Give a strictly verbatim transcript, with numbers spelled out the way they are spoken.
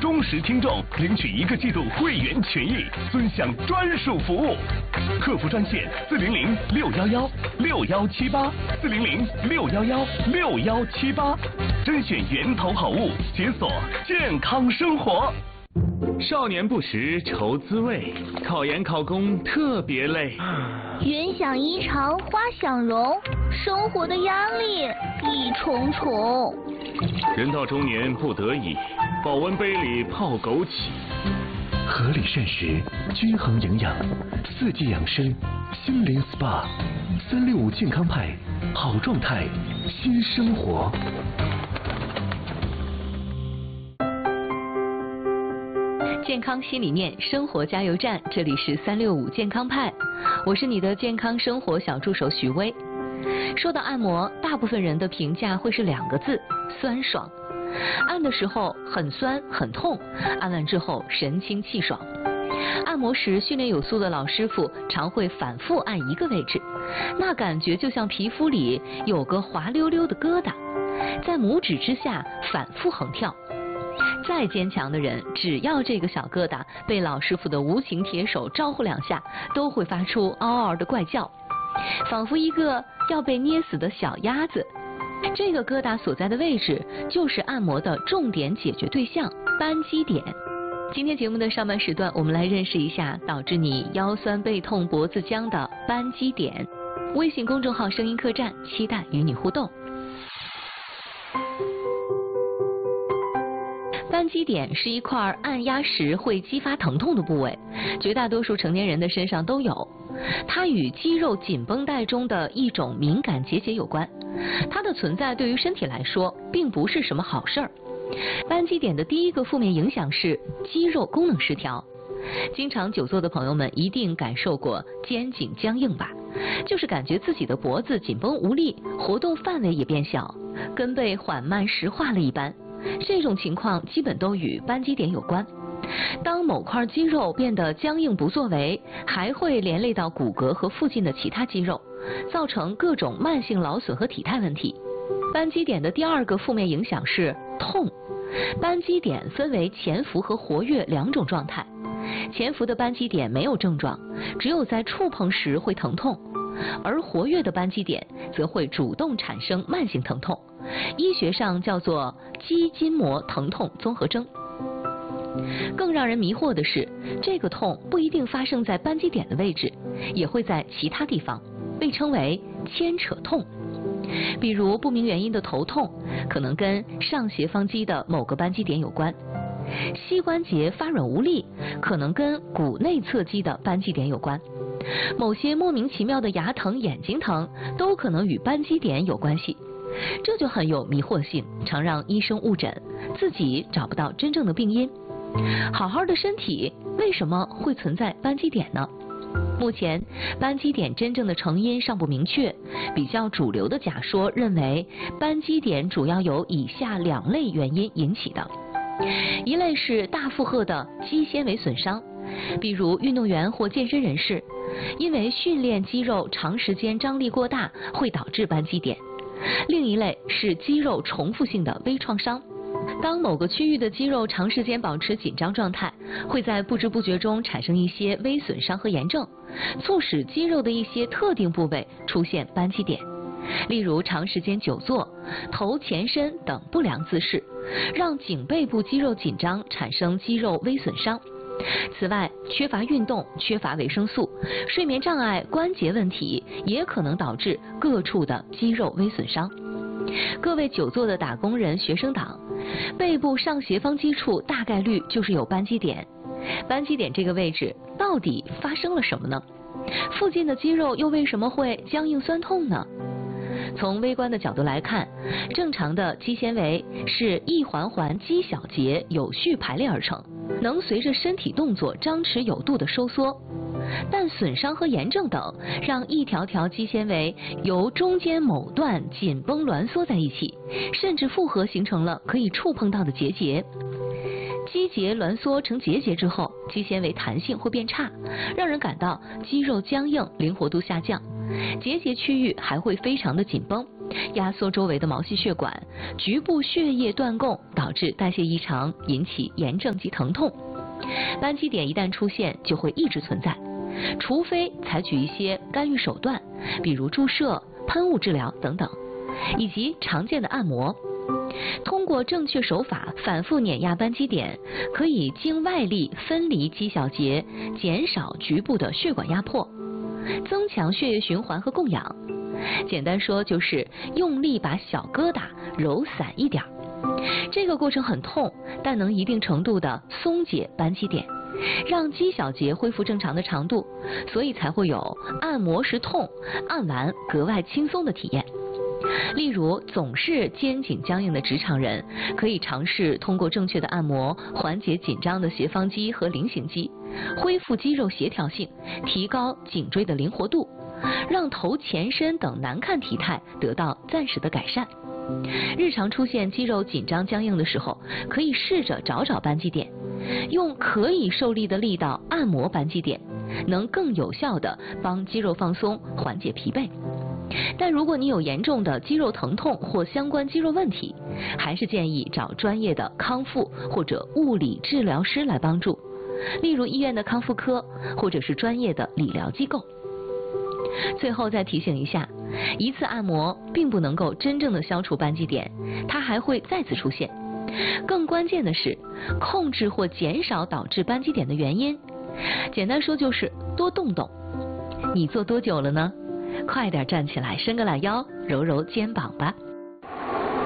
忠实听众领取一个季度会员权益，尊享专属服务。客服专线四零零六幺幺六幺七八四零零六幺幺六幺七八，甄选源头好物，解锁健康生活。少年不识愁滋味，考研考公特别累。 云想衣裳花想容，生活的压力一重重。 人到中年不得已，保温杯里泡枸杞。合理膳食，均衡营养，四季养生，心灵 S P A， 三六五健康派，好状态，新生活。 健康新理念，生活加油站，这里是三六五健康派，我是你的健康生活小助手许巍。说到按摩，大部分人的评价会是两个字：酸爽。按的时候很酸很痛，按完之后神清气爽。按摩时训练有素的老师傅常会反复按一个位置，那感觉就像皮肤里有个滑溜溜的疙瘩，在拇指之下反复横跳。再坚强的人，只要这个小疙瘩被老师傅的无情铁手招呼两下，都会发出嗷嗷的怪叫，仿佛一个要被捏死的小鸭子。这个疙瘩所在的位置，就是按摩的重点解决对象——扳机点。今天节目的上半时段，我们来认识一下导致你腰酸背痛、脖子僵的扳机点。微信公众号“声音客栈”，期待与你互动。扳机点是一块按压时会激发疼痛的部位，绝大多数成年人的身上都有。它与肌肉紧绷带中的一种敏感结节有关，它的存在对于身体来说并不是什么好事儿。扳机点的第一个负面影响是肌肉功能失调。经常久坐的朋友们一定感受过肩颈僵硬吧，就是感觉自己的脖子紧绷无力，活动范围也变小，跟被缓慢石化了一般。这种情况基本都与扳机点有关。当某块肌肉变得僵硬不作为，还会连累到骨骼和附近的其他肌肉，造成各种慢性劳损和体态问题。扳机点的第二个负面影响是痛。扳机点分为潜伏和活跃两种状态。潜伏的扳机点没有症状，只有在触碰时会疼痛，而活跃的扳机点则会主动产生慢性疼痛，医学上叫做肌筋膜疼痛综合征。更让人迷惑的是，这个痛不一定发生在扳机点的位置，也会在其他地方，被称为牵扯痛。比如不明原因的头痛，可能跟上斜方肌的某个扳机点有关；膝关节发软无力，可能跟股内侧肌的扳机点有关；某些莫名其妙的牙疼、眼睛疼，都可能与扳机点有关系。这就很有迷惑性，常让医生误诊，自己找不到真正的病因。好好的身体为什么会存在扳机点呢？目前扳机点真正的成因尚不明确，比较主流的假说认为扳机点主要由以下两类原因引起的。一类是大负荷的肌纤维损伤，比如运动员或健身人士，因为训练肌肉长时间张力过大会导致扳机点。另一类是肌肉重复性的微创伤，当某个区域的肌肉长时间保持紧张状态，会在不知不觉中产生一些微损伤和炎症，促使肌肉的一些特定部位出现扳机点。例如长时间久坐、头前伸等不良姿势，让颈背部肌肉紧张，产生肌肉微损伤。此外，缺乏运动、缺乏维生素、睡眠障碍、关节问题也可能导致各处的肌肉微损伤。各位久坐的打工人、学生党，背部上斜方肌处大概率就是有扳机点。扳机点这个位置到底发生了什么呢？附近的肌肉又为什么会僵硬酸痛呢？从微观的角度来看，正常的肌纤维是一环环肌小节有序排列而成，能随着身体动作张弛有度的收缩。但损伤和炎症等让一条条肌纤维由中间某段紧绷挛缩在一起，甚至复合形成了可以触碰到的结节。肌节挛缩成结节之后，肌纤维弹性会变差，让人感到肌肉僵硬、灵活度下降， 结节区域还会非常的紧绷，压缩周围的毛细血管，局部血液断供，导致代谢异常，引起炎症及疼痛。斑基点一旦出现，就会一直存在，除非采取一些干预手段，比如注射、喷雾治疗等等，以及常见的按摩。通过正确手法反复碾压斑基点，可以经外力分离肌小节，减少局部的血管压迫，增强血液循环和供氧。简单说就是用力把小疙瘩揉散一点。这个过程很痛，但能一定程度的松解斑基点，让肌小节恢复正常的长度，所以才会有按摩时痛，按完格外轻松的体验。例如，总是肩颈僵硬的职场人，可以尝试通过正确的按摩，缓解紧张的斜方肌和菱形肌，恢复肌肉协调性，提高颈椎的灵活度，让头前伸等难看体态得到暂时的改善。日常出现肌肉紧张僵硬的时候，可以试着找找斑基点，用可以受力的力道按摩斑基点，能更有效地帮肌肉放松，缓解疲惫。但如果你有严重的肌肉疼痛或相关肌肉问题，还是建议找专业的康复或者物理治疗师来帮助，例如医院的康复科或者是专业的理疗机构。最后再提醒一下，一次按摩并不能够真正的消除斑基点，它还会再次出现。更关键的是控制或减少导致斑基点的原因，简单说就是多动动。你做多久了呢？快点站起来，伸个懒腰，揉揉肩膀吧。